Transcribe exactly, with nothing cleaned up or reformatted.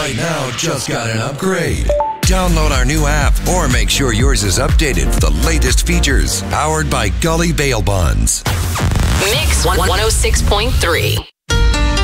right now just got an upgrade. Download our new app or make sure yours is updated for the latest features. Powered by Gully Bail Bonds. Mix one oh six point three.